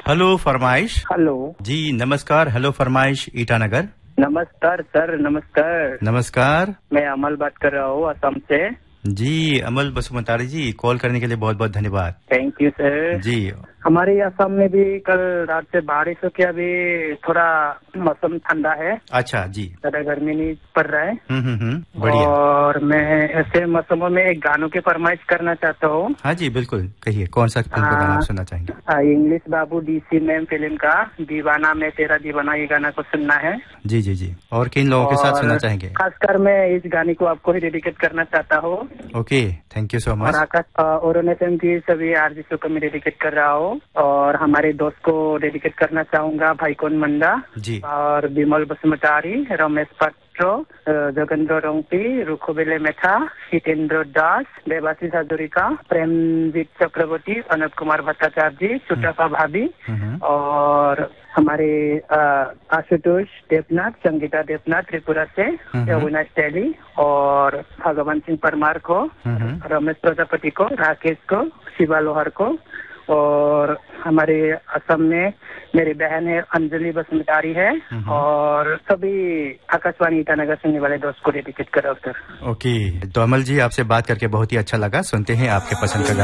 Hello फरमाइश। Hello जी नमस्कार। Hello फरमाइश ईटानगर। नमस्कार सर। नमस्कार। नमस्कार। मैं अमल बात कर रहा हूँ असम से। जी अमल बसुमतारी जी, कॉल करने के लिए बहुत बहुत धन्यवाद। Thank you sir. जी हमारे असम में भी कल रात से बारिश हो के अभी थोड़ा मौसम ठंडा है। अच्छा जी। ज्यादा गर्मी नहीं पड़ रहा है। बढ़िया। और मैं ऐसे मौसमों में एक गानों की फरमाइश करना चाहता हूँ। हाँ जी बिल्कुल, कहिए कौन सा फिल्म का गाना आप सुनना चाहेंगे? इंग्लिश बाबू डीसी मैम फिल्म का दीवाना मैं तेरा दीवाना, ये गाना को सुनना है। जी जी जी। और किन लोगों के साथ सुनना चाहेंगे? खासकर मैं इस गाने को आपको ही डेडिकेट करना चाहता हूँ। Okay, thank you so much. और आकाश और एफएम की सभी आरजेस को मैं डेडिकेट कर रहा हूँ। और हमारे दोस्त को डेडिकेट करना चाहूंगा, भाई कौन मंडा जी। और विमल बसुमतारी, रमेश पात्रो, जोगेंद्र रोंगटी, रुखोबेले मेथा, हितेंद्र दास, देवाशीष हाजरिका, प्रेमजीत चक्रवर्ती, अनंत कुमार भट्टाचार्य जी, सुटका भाभी और हमारे आशुतोष देवनाथ, संगीता देवनाथ त्रिपुरा से, अविनाश टैली और भगवान सिंह परमार को, रमेश प्रजापति को, राकेश को, शिवा लोहार को, और हमारे असम में मेरी बहन है अंजलि बसुमतारी है, और सभी आकाशवाणी ईटानगर सुनने वाले दोस्त को डेडिकेट कर रहा हूँ सर। ओके, तो अमल जी आपसे बात करके बहुत ही अच्छा लगा। सुनते हैं आपके पसंद का गाना।